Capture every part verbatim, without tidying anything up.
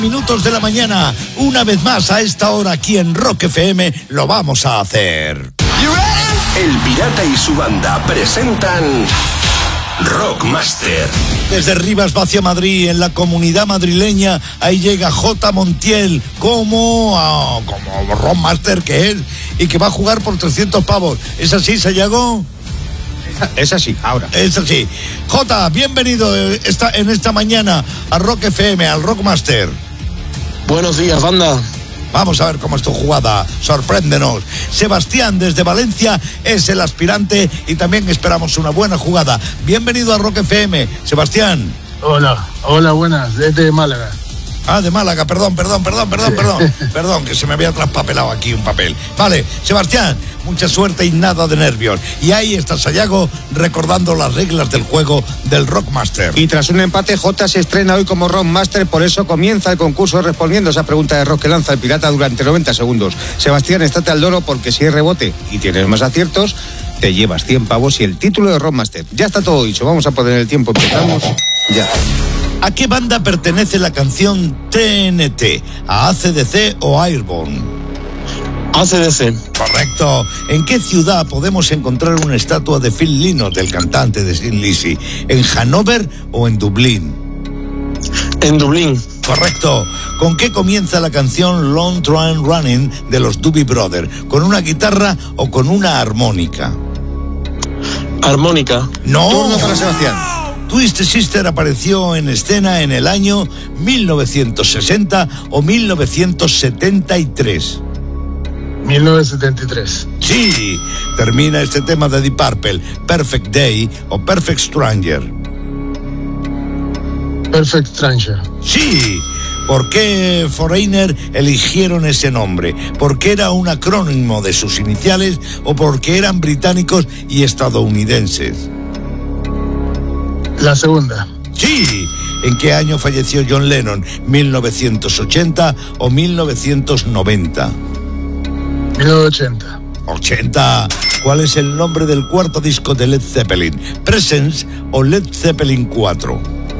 Minutos de la mañana, una vez más a esta hora aquí en Rock F M lo vamos a hacer. El Pirata y su banda presentan Rockmaster. Desde Rivas hacia Madrid, en la Comunidad Madrileña, ahí llega J. Montiel como, uh, como Rockmaster que es y que va a jugar por trescientos pavos. ¿Es así, Sayago? Es así, ahora. Es así. J, bienvenido esta, en esta mañana a Rock F M, al Rockmaster. Buenos días, banda. Vamos a ver cómo es tu jugada. Sorpréndenos. Sebastián, desde Valencia, es el aspirante y también esperamos una buena jugada. Bienvenido a Rock F M, Sebastián. Hola, hola, buenas, desde Málaga. Ah, de Málaga, perdón, perdón, perdón, perdón, perdón. Perdón, que se me había traspapelado aquí un papel. Vale, Sebastián, mucha suerte y nada de nervios. Y ahí está Sayago recordando las reglas del juego del Rockmaster. Y tras un empate, J se estrena hoy como Rockmaster, por eso comienza el concurso respondiendo a esa pregunta de rock que lanza el pirata durante noventa segundos. Sebastián, estate al loro porque si hay rebote y tienes más aciertos, te llevas cien pavos y el título de Rockmaster. Ya está todo dicho, vamos a poner el tiempo, empezamos ya. ¿A qué banda pertenece la canción T N T? ¿A A C D C o Airborne? A C D C. Correcto. ¿En qué ciudad podemos encontrar una estatua de Phil Lynott, del cantante de Sin Lizzy? ¿En Hannover o en Dublín? En Dublín. Correcto. ¿Con qué comienza la canción Long Train Running de los Doobie Brothers? ¿Con una guitarra o con una armónica? Armónica. No. Turno para Sebastián. Twisted Sister apareció en escena en el año mil novecientos sesenta o mil novecientos setenta y tres. mil novecientos setenta y tres. Sí, termina este tema de Deep Purple, Perfect Day o Perfect Stranger. Perfect Stranger. Sí. ¿Por qué Foreigner eligieron ese nombre? ¿Porque era un acrónimo de sus iniciales o porque eran británicos y estadounidenses? La segunda. Sí. ¿En qué año falleció John Lennon? ¿mil novecientos ochenta o mil novecientos noventa? mil novecientos ochenta. ochenta. ¿Cuál es el nombre del cuarto disco de Led Zeppelin? ¿Presence o Led Zeppelin cuatro?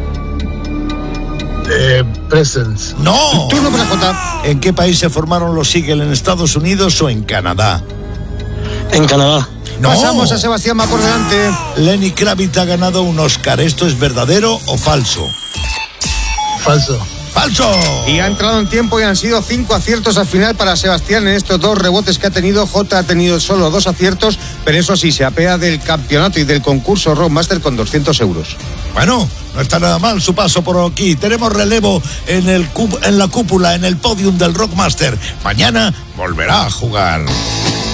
Eh, Presence. ¡No! Turno para J. ¿En qué país se formaron los Eagles? ¿En Estados Unidos o en Canadá? En Canadá. No. Pasamos a Sebastián, va por delante. Lenny Kravitz ha ganado un Oscar. ¿Esto es verdadero o falso? Falso. ¡Falso! Y ha entrado en tiempo y han sido cinco aciertos al final para Sebastián en estos dos rebotes que ha tenido. J ha tenido solo dos aciertos, pero eso sí, se apea del campeonato y del concurso Rockmaster con doscientos euros. Bueno, no está nada mal su paso por aquí. Tenemos relevo en, el, en la cúpula, en el podium del Rockmaster. Mañana volverá a jugar.